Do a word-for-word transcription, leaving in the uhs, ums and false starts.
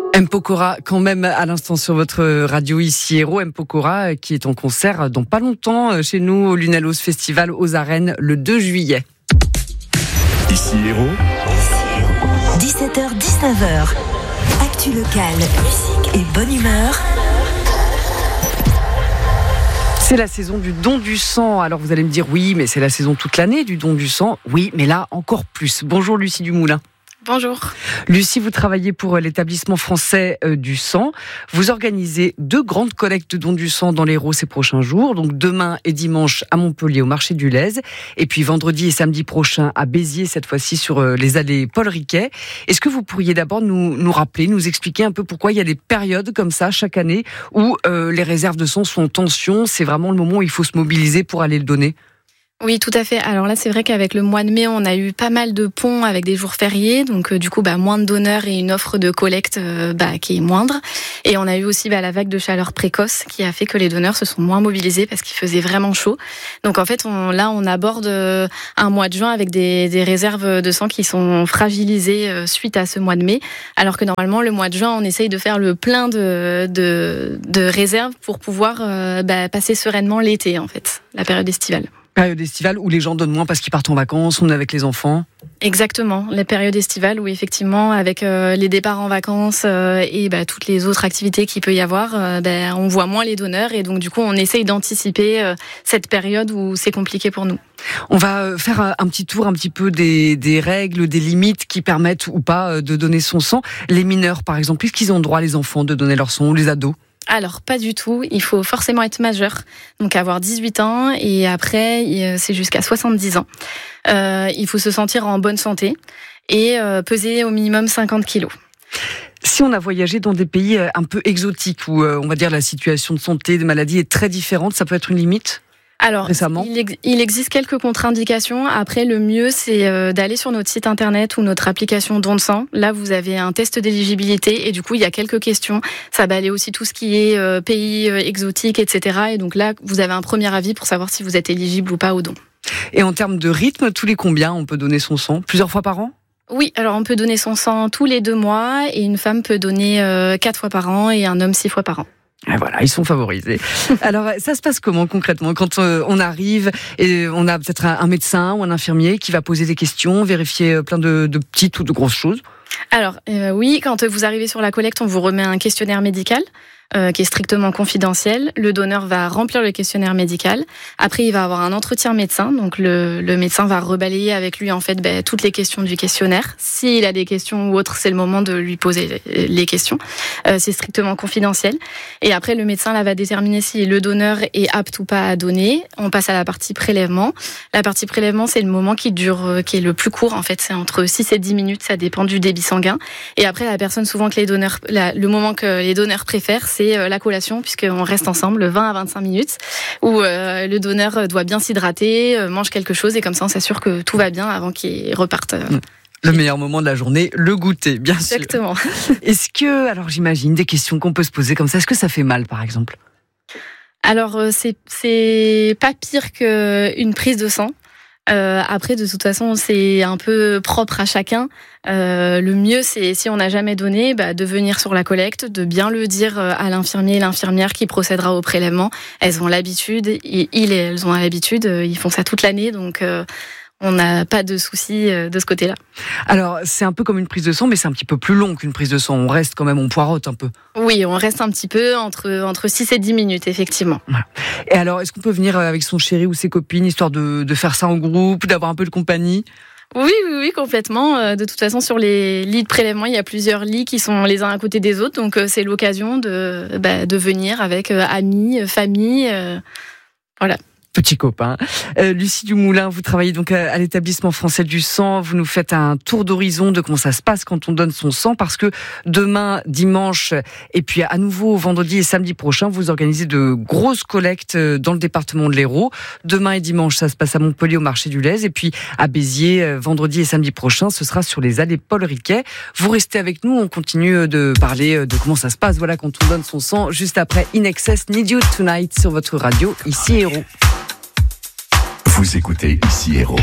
M. Pokora, quand même, à l'instant sur votre radio ici Héros. M. Pokora qui est en concert dans pas longtemps chez nous au Lunalos Festival aux Arènes le deux juillet. Ici Héros. dix-sept heures dix-neuf heures. Actu locale, musique et bonne humeur. C'est la saison du don du sang. Alors vous allez me dire oui, mais c'est la saison toute l'année du don du sang. Oui, mais là encore plus. Bonjour Lucie Dumoulin. Bonjour. Lucie, vous travaillez pour l'établissement français du sang. Vous organisez deux grandes collectes de dons du sang dans l'Hérault ces prochains jours. Donc demain et dimanche à Montpellier au marché du Lez. Et puis vendredi et samedi prochain à Béziers, cette fois-ci sur les allées Paul Riquet. Est-ce que vous pourriez d'abord nous, nous rappeler, nous expliquer un peu pourquoi il y a des périodes comme ça chaque année où euh, les réserves de sang sont en tension? C'est vraiment le moment où il faut se mobiliser pour aller le donner? Oui, tout à fait. Alors là, c'est vrai qu'avec le mois de mai, on a eu pas mal de ponts avec des jours fériés. Donc, euh, du coup, bah, moins de donneurs et une offre de collecte euh, bah, qui est moindre. Et on a eu aussi bah, la vague de chaleur précoce qui a fait que les donneurs se sont moins mobilisés parce qu'il faisait vraiment chaud. Donc, en fait, on, là, on aborde euh, un mois de juin avec des, des réserves de sang qui sont fragilisées euh, suite à ce mois de mai. Alors que normalement, le mois de juin, on essaye de faire le plein de, de, de réserves pour pouvoir euh, bah, passer sereinement l'été, en fait, la période estivale. Période estivale où les gens donnent moins parce qu'ils partent en vacances, on est avec les enfants. Exactement, la période estivale où effectivement avec euh, les départs en vacances euh, et bah, toutes les autres activités qu'il peut y avoir, euh, bah, on voit moins les donneurs et donc du coup on essaye d'anticiper euh, cette période où c'est compliqué pour nous. On va faire un petit tour un petit peu des, des règles, des limites qui permettent ou pas de donner son sang. Les mineurs par exemple, est-ce qu'ils ont le droit, les enfants, de donner leur sang, ou les ados ? Alors, pas du tout. Il faut forcément être majeur, donc avoir dix-huit ans, et après, c'est jusqu'à soixante-dix ans. Euh, il faut se sentir en bonne santé et euh, peser au minimum cinquante kilos. Si on a voyagé dans des pays un peu exotiques, où euh, on va dire la situation de santé, de maladie est très différente, ça peut être une limite ? Alors, il, ex- il existe quelques contre-indications. Après, le mieux, c'est euh, d'aller sur notre site internet ou notre application Don de sang. Là, vous avez un test d'éligibilité et du coup, il y a quelques questions. Ça balaye aussi tout ce qui est euh, pays euh, exotiques, et cetera. Et donc là, vous avez un premier avis pour savoir si vous êtes éligible ou pas au don. Et en termes de rythme, tous les combien on peut donner son sang ? Plusieurs fois par an ? Oui, alors on peut donner son sang tous les deux mois et une femme peut donner euh, quatre fois par an et un homme six fois par an. Et voilà, ils sont favorisés. Alors, ça se passe comment concrètement quand euh, on arrive et on a peut-être un, un médecin ou un infirmier qui va poser des questions, vérifier plein de, de petites ou de grosses choses? Alors euh, oui, quand vous arrivez sur la collecte, on vous remet un questionnaire médical euh, qui est strictement confidentiel. Le donneur va remplir le questionnaire médical. Après, il va avoir un entretien médecin. Donc le, le médecin va rebalayer avec lui en fait ben, toutes les questions du questionnaire. S'il a des questions ou autres, c'est le moment de lui poser les questions. Euh, c'est strictement confidentiel. Et après, le médecin là va déterminer si le donneur est apte ou pas à donner. On passe à la partie prélèvement. La partie prélèvement, c'est le moment qui dure, qui est le plus court en fait. C'est entre six et dix minutes. Ça dépend du débit sanguin. Et après, la personne souvent que les donneurs, la, le moment que les donneurs préfèrent, c'est la collation, puisqu'on reste ensemble vingt à vingt-cinq minutes, où euh, le donneur doit bien s'hydrater, euh, mange quelque chose, et comme ça on s'assure que tout va bien avant qu'il reparte. Euh, le meilleur moment de la journée, le goûter, bien sûr. Exactement. Est-ce que, alors j'imagine, des questions qu'on peut se poser comme ça, est-ce que ça fait mal par exemple ? Alors c'est, c'est pas pire qu'une prise de sang. Euh, après, de toute façon, c'est un peu propre à chacun. Euh, le mieux, c'est si on n'a jamais donné, bah, de venir sur la collecte, de bien le dire à l'infirmier et l'infirmière qui procédera au prélèvement. Elles ont l'habitude, ils et elles ont l'habitude, ils font ça toute l'année, donc euh, on n'a pas de soucis de ce côté-là. Alors, c'est un peu comme une prise de sang, mais c'est un petit peu plus long qu'une prise de sang. On reste quand même, on poireaute un peu. Oui, on reste un petit peu entre, entre six et dix minutes, effectivement. Voilà. Et alors, est-ce qu'on peut venir avec son chéri ou ses copines, histoire de, de faire ça en groupe, d'avoir un peu de compagnie ? Oui, oui, oui, complètement. De toute façon, sur les lits de prélèvement, il y a plusieurs lits qui sont les uns à côté des autres. Donc, c'est l'occasion de, bah, de venir avec amis, famille. Euh, voilà. Petit copain. Euh, Lucie Dumoulin, vous travaillez donc à, à l'établissement français du sang. Vous nous faites un tour d'horizon de comment ça se passe quand on donne son sang, parce que demain, dimanche, et puis à nouveau vendredi et samedi prochain, vous organisez de grosses collectes dans le département de l'Hérault. Demain et dimanche, ça se passe à Montpellier au marché du Lez, et puis à Béziers, vendredi et samedi prochain, ce sera sur les allées Paul Riquet. Vous restez avec nous, on continue de parler de comment ça se passe, voilà, quand on donne son sang, juste après In Excess, Need You Tonight sur votre radio, ici Hérault. Vous écoutez Ici Hérault.